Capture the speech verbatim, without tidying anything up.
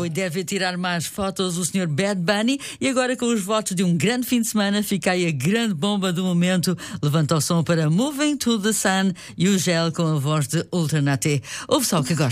Foi, deve tirar mais fotos o senhor Bad Bunny. E agora, com os votos de um grande fim de semana, fica aí a grande bomba do momento. Levanta o som para Moving to the Sun e o Gel com a voz de Ultra Naté. Ouve só o que gosta.